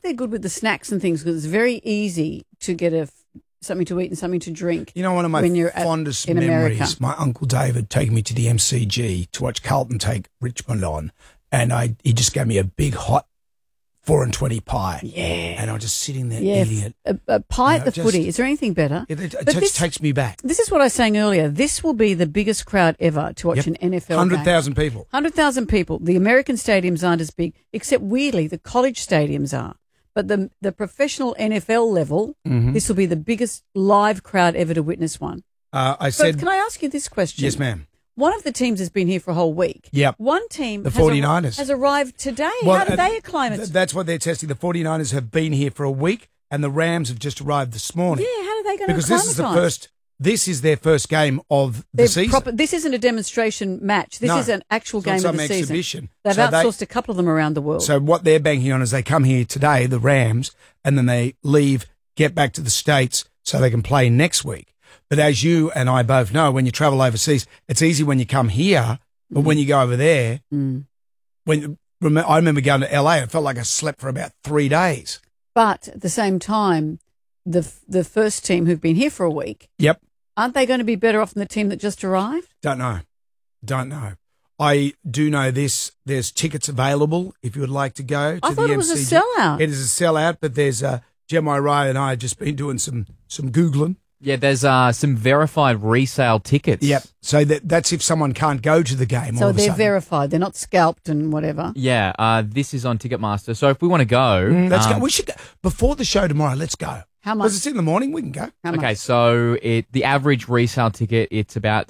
they're good with the snacks and things because it's very easy to get something to eat and something to drink. You know, one of my fondest memories, my Uncle David taking me to the MCG to watch Carlton take Richmond on, and he just gave me a big hot 4 and 20 pie. Yeah. And I was just sitting there eating it. A pie at the footy. Is there anything better? It just takes me back. This is what I was saying earlier. This will be the biggest crowd ever to watch an NFL game. 100,000 people. 100,000 people. The American stadiums aren't as big, except weirdly the college stadiums are. But the professional NFL level, this will be the biggest live crowd ever to witness one. Can I ask you this question? Yes, ma'am. One of the teams has been here for a whole week. Yep. One team, the 49ers, has arrived today. Well, how did they acclimate? That's what they're testing. The 49ers have been here for a week, and the Rams have just arrived this morning. Yeah, how are they going to acclimatise? This is their first game of the season. This isn't a demonstration match. This is an actual game of the season. Exhibition. They've outsourced a couple of them around the world. So what they're banking on is they come here today, the Rams, and then they leave, get back to the States so they can play next week. But as you and I both know, when you travel overseas, it's easy when you come here, but when you go over there, I remember going to LA, it felt like I slept for about 3 days. But at the same time, the first team who've been here for a week, aren't they going to be better off than the team that just arrived? Don't know. I do know this. There's tickets available if you would like to go to the MCG. I thought it was a sellout. It is a sellout, but there's Gemma Ray and I have just been doing some Googling. Yeah, there's some verified resale tickets. Yep. So that's if someone can't go to the game. So they're verified. They're not scalped and whatever. Yeah. This is on Ticketmaster. So if we want to go, let's go. We should go before the show tomorrow. Let's go. How much? Because it's in the morning. We can go. How much? Okay. So the average resale ticket, it's about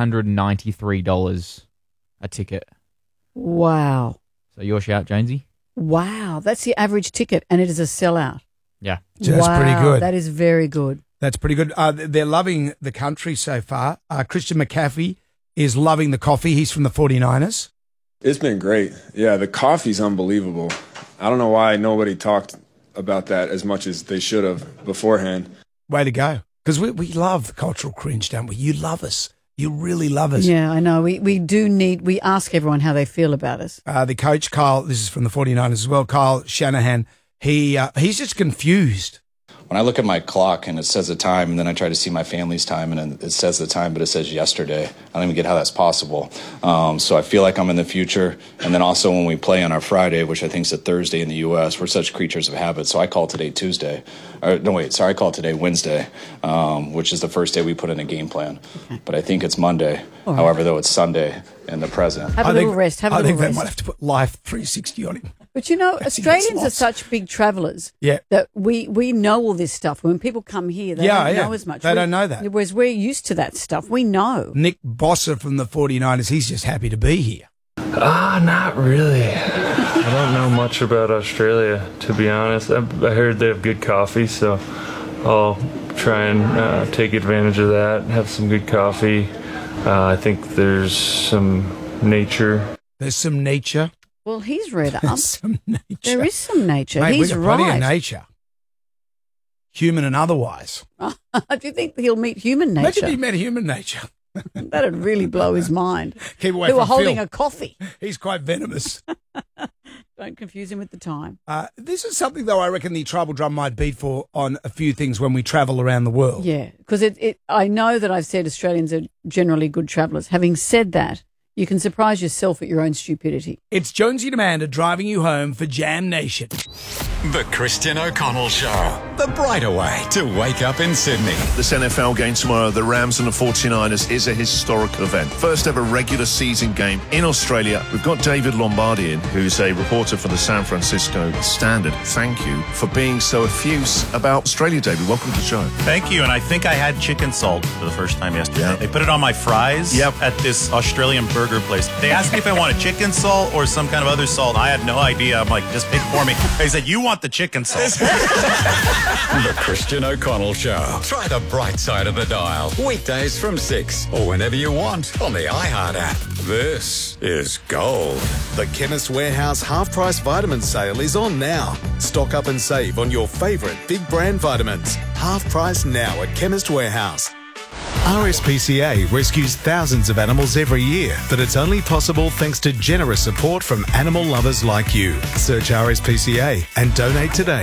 $693 a ticket. Wow. So your shout, Jonesy. Wow, that's the average ticket, and it is a sellout. Yeah. So that's pretty good. That is very good. That's pretty good. They're loving the country so far. Christian McCaffrey is loving the coffee. He's from the 49ers. It's been great. Yeah, the coffee's unbelievable. I don't know why nobody talked about that as much as they should have beforehand. Way to go. Because we love the cultural cringe, don't we? You love us. You really love us. Yeah, I know. We ask everyone how they feel about us. The coach, Kyle, this is from the 49ers as well, Kyle Shanahan, he's just confused. When I look at my clock and it says the time, and then I try to see my family's time, and then it says the time, but it says yesterday. I don't even get how that's possible. So I feel like I'm in the future. And then also when we play on our Friday, which I think is a Thursday in the U.S., we're such creatures of habit. So I call today Tuesday. I call today Wednesday, which is the first day we put in a game plan. Okay. But I think it's Monday. Right. However, though, it's Sunday in the present. Have a little rest. I think they might have to put Life 360 on him. But you know, Australians are such big travellers that we know all this stuff. When people come here, they don't know as much. They don't know that. Whereas we're used to that stuff. We know. Nick Bossa from the 49ers, he's just happy to be here. Not really. I don't know much about Australia, to be honest. I heard they have good coffee, so I'll try and take advantage of that, have some good coffee. I think there's some nature. There's some nature. Well, he's read up. There's some nature. There is some nature. Mate, he's we've got plenty of nature. Human and otherwise. Do you think he'll meet human nature? Imagine he met human nature. That'd really blow his mind. Keep away They from were holding Phil. a coffee. He's quite venomous. Don't confuse him with the time. This is something, though, I reckon the tribal drum might beat for on a few things when we travel around the world. Yeah, because I know that I've said Australians are generally good travellers. Having said that, you can surprise yourself at your own stupidity. It's Jonesy and Amanda driving you home for Jam Nation. The Christian O'Connell Show. The brighter way to wake up in Sydney. This NFL game tomorrow, the Rams and the 49ers, is a historic event. First ever regular season game in Australia. We've got David Lombardi in, who's a reporter for the San Francisco Standard. Thank you for being so effuse about Australia, David. Welcome to the show. Thank you. And I think I had chicken salt for the first time yesterday. Yeah. They put it on my fries at this Australian burger place. They asked me if I wanted chicken salt or some kind of other salt. I had no idea. I'm like, just pick for me. They said, you want the chicken salt. The Christian O'Connell Show. Try the bright side of the dial. Weekdays from 6 or whenever you want on the iHeart app. This is gold. The Chemist Warehouse half-price vitamin sale is on now. Stock up and save on your favourite big brand vitamins. Half price now at Chemist Warehouse. RSPCA rescues thousands of animals every year, but it's only possible thanks to generous support from animal lovers like you. Search RSPCA and donate today.